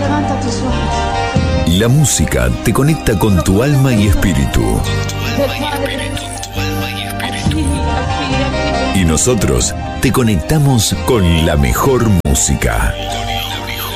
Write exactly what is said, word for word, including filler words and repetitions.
levanta tus sueños. La música te conecta con tu alma y espíritu. Y nosotros te conectamos con la mejor música.